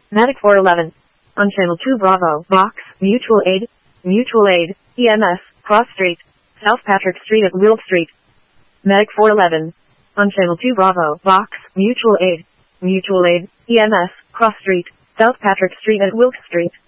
Medic 411. On Channel 2 Bravo, Box, Mutual Aid, EMS, Cross Street, South Patrick Street at Wilk Street. Medic 411. On Channel 2 Bravo, Box, Mutual Aid, EMS, Cross Street, South Patrick Street at Wilk Street.